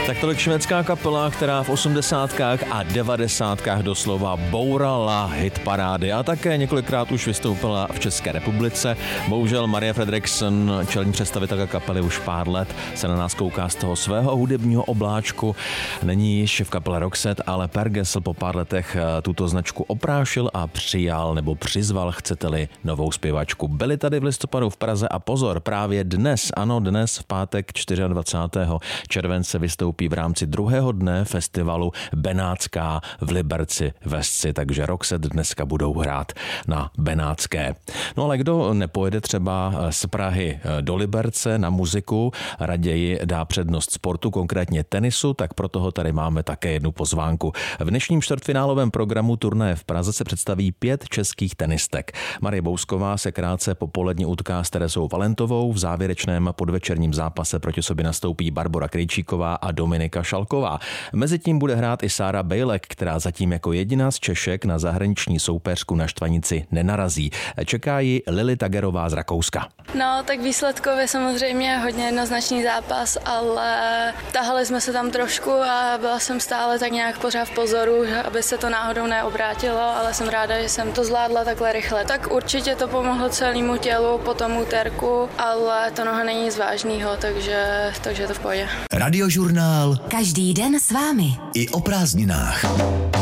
Tak tolik švédská kapela, která v 80kách a 90kách doslova bourala hitparády a také několikrát už vystoupila v České republice. Bohužel Maria Fredriksson, čelní představitelka kapely, už pár let se na nás kouká z toho svého hudebního obláčku. Není již v kapele Roxette, ale Per Gessle po pár letech tuto značku oprášil a přijal nebo přizval, chcete-li, novou zpěvačku. Byli tady v listopadu v Praze a pozor, právě dnes, ano dnes v pátek 24. července vystoupí v rámci druhého dne festivalu Benátská v Liberci ve Sci, takže Roxette dneska budou hrát na Benátské. No ale kdo nepojede třeba z Prahy do Liberce na muziku, raději dá přednost sportu, konkrétně tenisu, tak pro toho tady máme také jednu pozvánku. V dnešním čtvrtfinálovém programu turnaje v Praze se představí 5 českých tenistek. Marie Bousková se krátce popolední utká s Teresou Valentovou, v závěrečném podvečerním zápase proti sobě nastoupí Barbora Krejčíková a Dominika Šalková. Mezitím bude hrát i Sára Bejlek, která zatím jako jediná z Češek na zahraniční soupeřku na štvanici nenarazí. Čeká ji Lily Tagerová z Rakouska. No, tak výsledkově samozřejmě hodně jednoznačný zápas, ale tahali jsme se tam trošku a byla jsem stále tak nějak pořád v pozoru, aby se to náhodou neobrátilo, ale jsem ráda, že jsem to zvládla takhle rychle. Tak určitě to pomohlo celému tělu po tom úterku, ale to noha není nic vážného, takže je to v pohodě. Radiožurnál. Každý den s vámi. I o prázdninách.